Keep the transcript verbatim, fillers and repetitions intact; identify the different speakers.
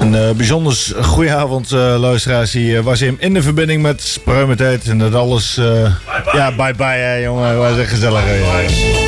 Speaker 1: Een uh, bijzonder goeie avond, uh, luisteraars. Hier uh, was hij in de verbinding met Spruimentijd. En dat alles... Uh, bye bye. Ja, bye bye, hè, jongen. Was echt gezellig. Hè,